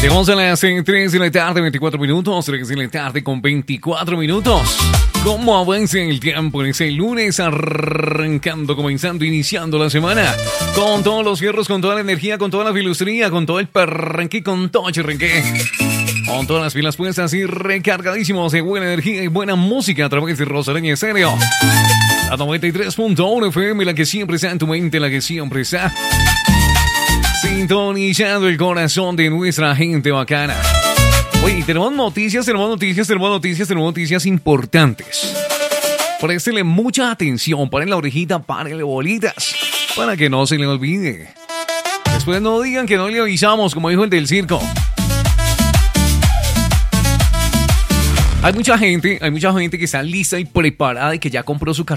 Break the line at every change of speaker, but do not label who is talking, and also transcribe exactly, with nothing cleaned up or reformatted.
Llegamos a las tres de la tarde, veinticuatro minutos. tres de la tarde con veinticuatro minutos. ¿Cómo avanza el tiempo en ese lunes? Arrancando, comenzando, iniciando la semana. Con todos los fierros, con toda la energía, con toda la filustría, con todo el perrenque, con todo el chirrenque. Con todas las pilas puestas y recargadísimos de buena energía y buena música a través de Rosaleña Estéreo. La noventa y tres punto uno F M, la que siempre está en tu mente, la que siempre está sintonizando el corazón de nuestra gente bacana. Oye, tenemos noticias, tenemos noticias, tenemos noticias, tenemos noticias importantes. Préstele mucha atención, paren la orejita, párenle bolitas, para que no se le olvide. Después no digan que no le avisamos, como dijo el del circo. Hay mucha gente, hay mucha gente que está lista y preparada y que ya compró su cartera.